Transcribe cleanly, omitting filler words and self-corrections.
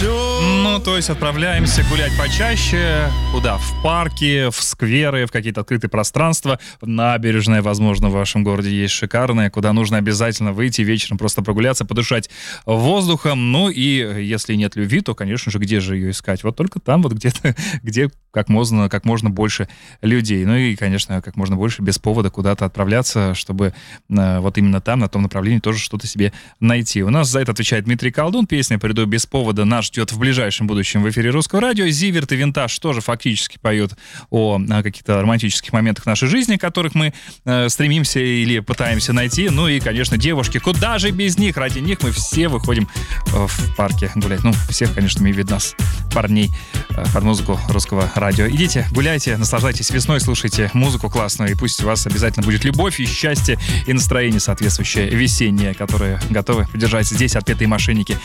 Ну, то есть отправляемся гулять почаще. Куда? В парки, в скверы, в какие-то открытые пространства. Набережная, возможно, в вашем городе есть шикарная, куда нужно обязательно выйти вечером, просто прогуляться, подышать воздухом. Ну и если нет любви, то, конечно же, где же ее искать? Вот только там, вот где-то, где как можно больше людей. Ну и, конечно, как можно больше без повода куда-то отправляться, чтобы вот именно там, на том направлении тоже что-то себе найти. У нас за это отвечает Дмитрий Колдун. Песня «Приду без повода» нас ждет в ближайшем будущем в эфире Русского радио. Зиверт и Винтаж тоже фактически поют о каких-то романтических моментах нашей жизни, которых мы стремимся или пытаемся найти. Ну и, конечно, девушки, куда же без них? Ради них мы все выходим в парке гулять. Ну, всех, конечно, имею в виду нас, парней, под музыку Русского радио. Идите, гуляйте, наслаждайтесь весной, слушайте музыку классную, и пусть у вас обязательно будет любовь и счастье, и настроение соответствующее весеннее, которое готовы поддержать здесь отпетые мошенники